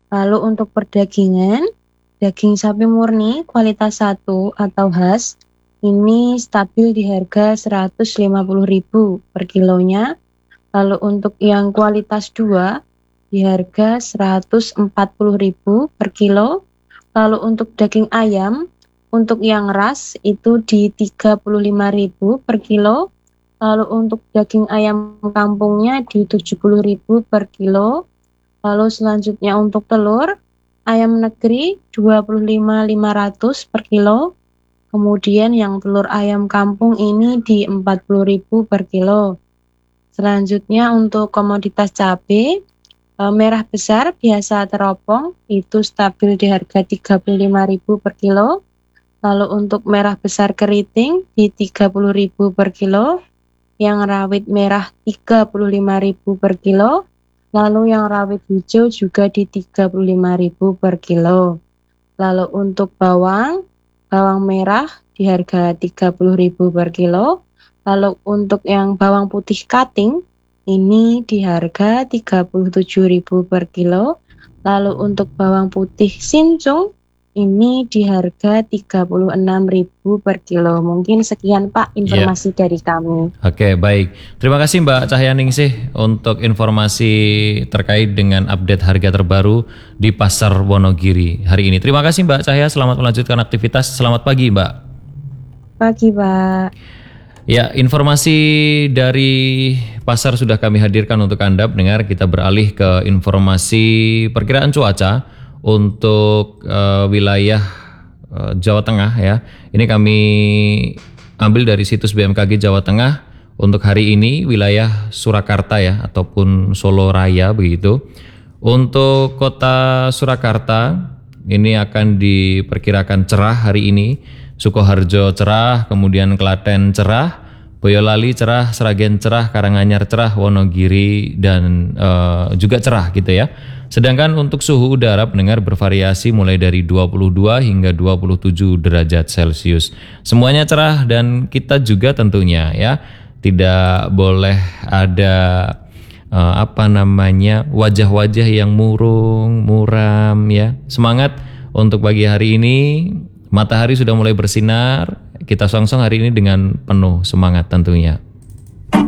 Lalu untuk perdagingan, daging sapi murni kualitas 1 atau khas ini stabil di harga 150.000 per kilonya. Lalu untuk yang kualitas 2 di harga 140.000 per kilo. Lalu untuk daging ayam untuk yang ras itu di 35.000 per kilo. Lalu untuk daging ayam kampungnya di 70.000 per kilo. Lalu selanjutnya untuk telur ayam negeri 25.500 per kilo. Kemudian yang telur ayam kampung ini di 40.000 per kilo. Selanjutnya untuk komoditas cabai, merah besar biasa teropong itu stabil di harga 35.000 per kilo. Lalu untuk merah besar keriting di 30.000 per kilo. Yang rawit merah 35.000 per kilo. Lalu yang rawit hijau juga di 35.000 per kilo. Lalu untuk bawang merah di harga 30.000 per kilo. Lalu untuk yang bawang putih cutting ini di harga 37.000 per kilo. Lalu untuk bawang putih sincung ini di harga 36.000 per kilo. Mungkin sekian Pak informasi dari kami. Oke, baik. Terima kasih Mbak Cahyaningsih untuk informasi terkait dengan update harga terbaru di Pasar Wonogiri hari ini. Terima kasih Mbak Cahya, selamat melanjutkan aktivitas. Selamat pagi Mbak. Pagi Pak. Ya, informasi dari pasar sudah kami hadirkan untuk Anda pendengar. Kita beralih ke informasi perkiraan cuaca untuk wilayah Jawa Tengah ya. Ini kami ambil dari situs BMKG Jawa Tengah untuk hari ini wilayah Surakarta ya ataupun Solo Raya begitu. Untuk kota Surakarta ini akan diperkirakan cerah hari ini. Sukoharjo cerah, kemudian Klaten cerah, Boyolali cerah, Sragen cerah, Karanganyar cerah, Wonogiri dan juga cerah gitu ya. Sedangkan untuk suhu udara pendengar bervariasi mulai dari 22 hingga 27 derajat Celcius. Semuanya cerah dan kita juga tentunya ya tidak boleh ada wajah-wajah yang murung, muram ya. Semangat untuk pagi hari ini. Matahari sudah mulai bersinar, kita songsong hari ini dengan penuh semangat tentunya.